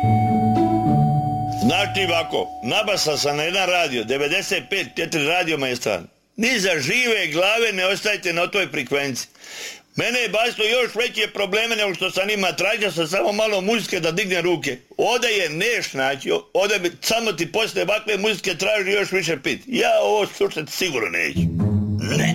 Znači ovako, nabasao sam na jedan radio, 95.4 Radio Maestral. Ni za žive glave ne ostajte na toj frekvenciji. Mene je bacilo još veće probleme nego što sam ima. Tražio sam samo malo muzike da digne ruke. Ovdje je neš naći, ovdje bi samo ti posle ovakve muzike traži još više pit. Ja ovo slušati sigurno neću. Ne.